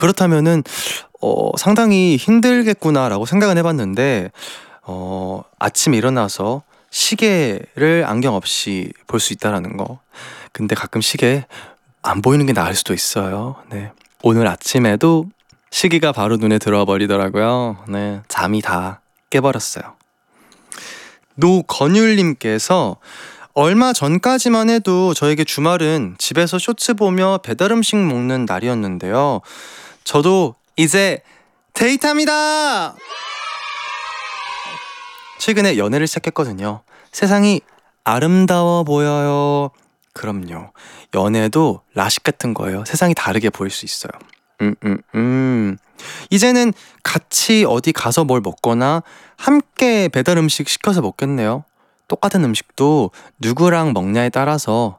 그렇다면은 상당히 힘들겠구나라고 생각은 해봤는데 아침에 일어나서 시계를 안경 없이 볼 수 있다라는 거. 근데 가끔 시계 안 보이는 게 나을 수도 있어요. 네. 오늘 아침에도 시계가 바로 눈에 들어와 버리더라고요. 네. 잠이 다 깨버렸어요. 노건율님께서 얼마 전까지만 해도 저에게 주말은 집에서 쇼츠 보며 배달 음식 먹는 날이었는데요. 저도 이제 데이트합니다! 최근에 연애를 시작했거든요. 세상이 아름다워 보여요. 그럼요. 연애도 라식 같은 거예요. 세상이 다르게 보일 수 있어요. 이제는 같이 어디 가서 뭘 먹거나 함께 배달 음식 시켜서 먹겠네요. 똑같은 음식도 누구랑 먹냐에 따라서